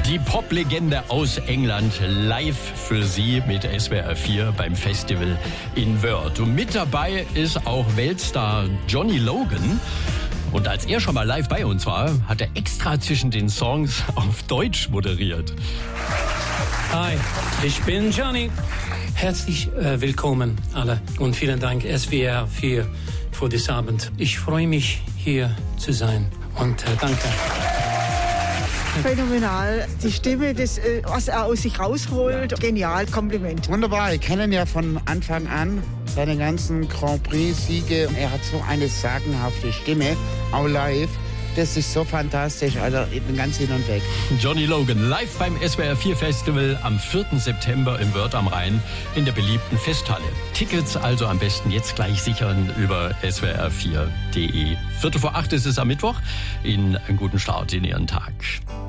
Die Poplegende aus England live für Sie mit SWR 4 beim Festival in Wörth. Und mit dabei ist auch Weltstar Johnny Logan. Und als er schon mal live bei uns war, hat er extra zwischen den Songs auf Deutsch moderiert. Hi, ich bin Johnny. Herzlich willkommen alle und vielen Dank SWR 4 für diesen Abend. Ich freue mich, hier zu sein und danke. Phänomenal. Die Stimme, das, was er aus sich rausholt, genial, Kompliment. Wunderbar, ich kenne ihn ja von Anfang an, seine ganzen Grand Prix-Siege. Er hat so eine sagenhafte Stimme, auch live. Das ist so fantastisch, also ich bin ganz hin und weg. Johnny Logan live beim SWR 4 Festival am 4. September in Wörth am Rhein in der beliebten Festhalle. Tickets also am besten jetzt gleich sichern über swr4.de. 7:45 ist es am Mittwoch. Ihnen einen guten Start in Ihren Tag.